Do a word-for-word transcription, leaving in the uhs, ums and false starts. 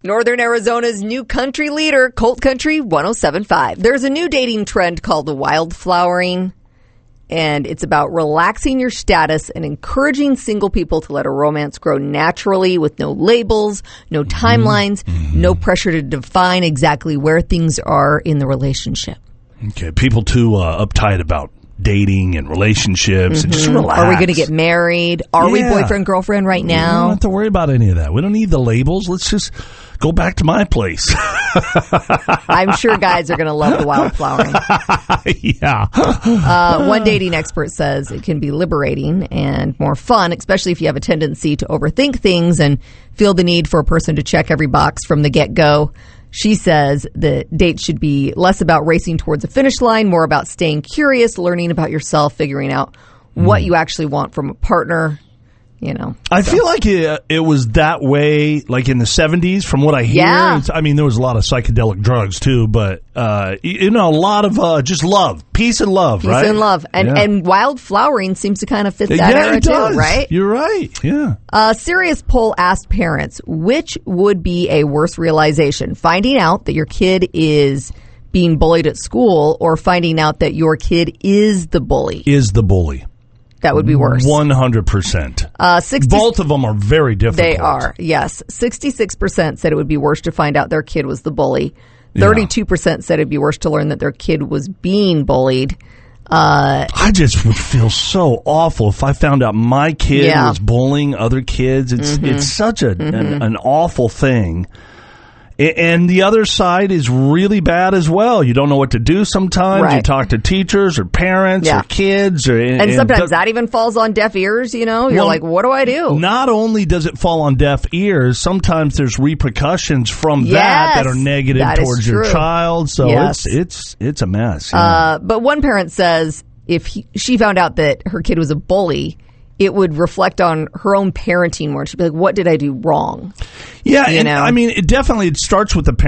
Northern Arizona's new country leader, Colt Country one oh seven point five. There's a new dating trend called wildflowering, and it's about relaxing your status and encouraging single people to let a romance grow naturally with no labels, no timelines, mm-hmm. no pressure to define exactly where things are in the relationship. Okay, people too uh, uptight about dating and relationships mm-hmm. and just relax. Are we going to get married? Are yeah. we boyfriend, girlfriend right now? We don't have to worry about any of that. We don't need the labels. Let's just go back to my place. I'm sure guys are going to love the wildflowering. yeah. Uh, one dating expert says it can be liberating and more fun, especially if you have a tendency to overthink things and feel the need for a person to check every box from the get-go. She says that dates should be less about racing towards a finish line, more about staying curious, learning about yourself, figuring out what mm. you actually want from a partner. You know, I so. feel like it, it was that way, like in the seventies, from what I hear. Yeah. It's, I mean, there was a lot of psychedelic drugs too, but uh, you know, a lot of uh, just love, peace and love, peace right? Peace and love, and yeah. and wildflowering seems to kind of fit that yeah, era it does. too, right? You're right. Yeah. A serious poll asked parents which would be a worse realization: finding out that your kid is being bullied at school, or finding out that your kid is the bully. Is the bully. That would be worse. one hundred percent. Uh, sixty Both of them are very difficult. They are, yes. sixty-six percent said it would be worse to find out their kid was the bully. thirty-two percent said it'd be worse to learn that their kid was being bullied. Uh, I just would feel so awful if I found out my kid yeah. was bullying other kids. It's mm-hmm. it's such a mm-hmm. an, an awful thing. And the other side is really bad as well. You don't know what to do sometimes. Right. You talk to teachers or parents yeah. or kids. Or, and, and sometimes and that even falls on deaf ears, you know? You're well, like, what do I do? Not only does it fall on deaf ears, sometimes there's repercussions from yes, that that are negative that towards your child. So yes. it's it's it's a mess. Yeah. Uh, but one parent says if he, she found out that her kid was a bully, it would reflect on her own parenting more. She'd be like, what did I do wrong? Yeah, you and know? I mean, it definitely it starts with the parent.